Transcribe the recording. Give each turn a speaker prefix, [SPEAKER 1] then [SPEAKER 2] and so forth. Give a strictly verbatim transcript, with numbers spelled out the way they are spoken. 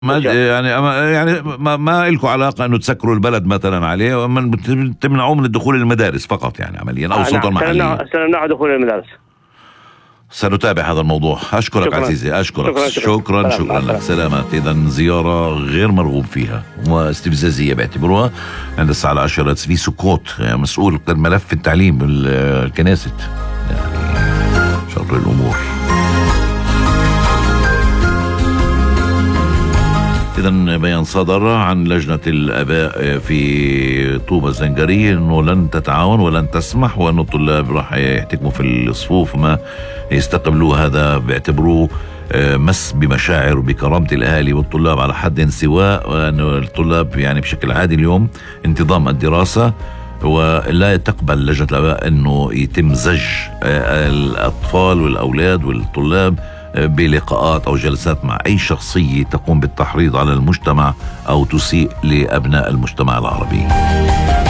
[SPEAKER 1] ما يعني يعني ما, ما لكم علاقة أنه تسكروا البلد مثلا عليه، ومن تمنعوه من الدخول للمدارس فقط يعني عمليا أو
[SPEAKER 2] آه
[SPEAKER 1] سلطة
[SPEAKER 2] نعم.
[SPEAKER 1] محلية.
[SPEAKER 2] سنمنع دخول المدارس.
[SPEAKER 1] سنتابع هذا الموضوع. أشكرك
[SPEAKER 2] شكرا.
[SPEAKER 1] عزيزي، أشكرك
[SPEAKER 2] شكرا شكرا,
[SPEAKER 1] شكرا, شكرا لك. سلامات. إذا زيارة غير مرغوب فيها واستفزازية بيعتبروها. عند الساعة العاشرة في سكوت مسؤول ملف التعليم بالكنيست، يعني شر الأمور. إذن بيان صدر عن لجنة الآباء في طوبة الزنجرية أنه لن تتعاون ولن تسمح، وأن الطلاب راح يحتكموا في الصفوف ما يستقبلوا. هذا بيعتبروه مس بمشاعر وبكرامة الأهالي والطلاب على حد سواء، وأن الطلاب يعني بشكل عادي اليوم انتظام الدراسة، ولا تقبل لجنة الآباء أنه يتم زج الأطفال والأولاد والطلاب بلقاءات أو جلسات مع أي شخصية تقوم بالتحريض على المجتمع أو تسيء لأبناء المجتمع العربي.